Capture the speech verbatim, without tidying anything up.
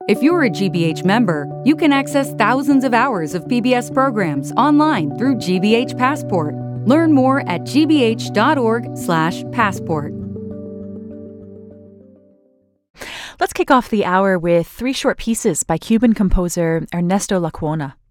If you're a G B H member, you can access thousands of hours of P B S programs online through G B H Passport. Learn more at g b h dot org slash passport. Let's kick off the hour with three short pieces by Cuban composer Ernesto Lacuna.